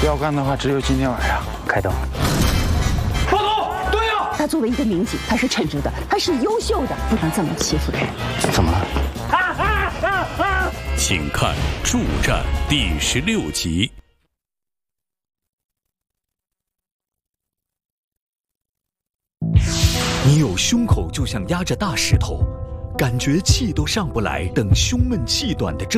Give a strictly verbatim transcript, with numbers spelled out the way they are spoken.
要干的话，只有今天晚上开刀。 报头，对呀。 他作为一个民警，他是称职的，他是优秀的，不能这么欺负人。 怎么了？ 啊啊啊啊！ 请看《助战》第十六集。 你有胸口就像压着大石头，感觉气都上不来，等胸闷气短的症。